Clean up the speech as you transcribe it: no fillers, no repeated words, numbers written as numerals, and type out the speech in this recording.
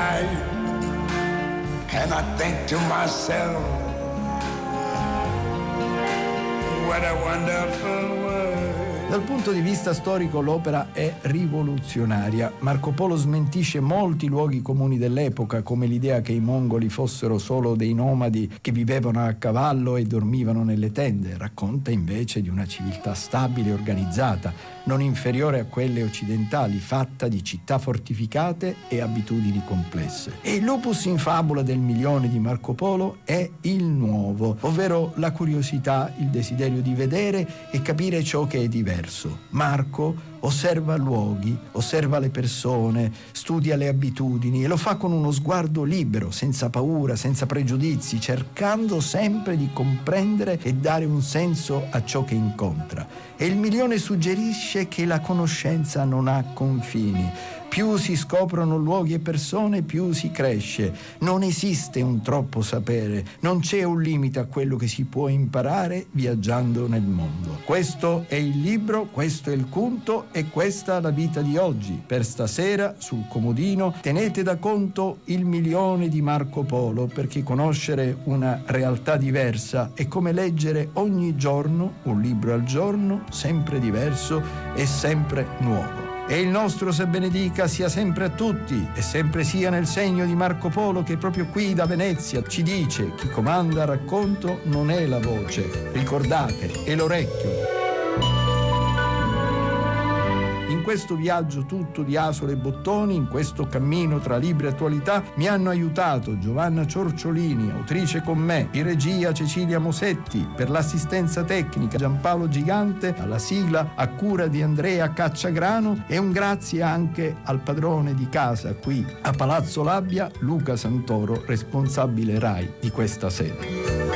night, and I think to myself, what a wonderful world. Dal punto di vista storico l'opera è rivoluzionaria. Marco Polo smentisce molti luoghi comuni dell'epoca, come l'idea che i mongoli fossero solo dei nomadi che vivevano a cavallo e dormivano nelle tende. Racconta invece di una civiltà stabile e organizzata, non inferiore a quelle occidentali, fatta di città fortificate e abitudini complesse. E l'opus in fabula del milione di Marco Polo è il nuovo, ovvero la curiosità, il desiderio di vedere e capire ciò che è diverso. Marco osserva luoghi, osserva le persone, studia le abitudini e lo fa con uno sguardo libero, senza paura, senza pregiudizi, cercando sempre di comprendere e dare un senso a ciò che incontra. E il milione suggerisce che la conoscenza non ha confini. Più si scoprono luoghi e persone, più si cresce. Non esiste un troppo sapere, non c'è un limite a quello che si può imparare viaggiando nel mondo. Questo è il libro, questo è il conto e questa la vita di oggi. Per stasera, sul comodino, tenete da conto il milione di Marco Polo, perché conoscere una realtà diversa è come leggere ogni giorno un libro al giorno, sempre diverso e sempre nuovo. E il nostro se benedica sia sempre a tutti e sempre sia nel segno di Marco Polo, che proprio qui da Venezia ci dice: chi comanda racconto non è la voce, ricordate, è l'orecchio. In questo viaggio tutto di asole e bottoni, in questo cammino tra libri e attualità, mi hanno aiutato Giovanna Ciorciolini, autrice con me, in regia Cecilia Mosetti, per l'assistenza tecnica Giampaolo Gigante, alla sigla a cura di Andrea Cacciagrano, e un grazie anche al padrone di casa qui a Palazzo Labbia, Luca Santoro, responsabile RAI di questa sede.